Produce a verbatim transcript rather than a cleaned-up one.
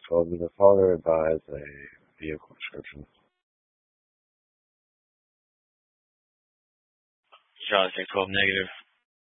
twelve. Did the father advise a vehicle description? Charlie six twelve negative.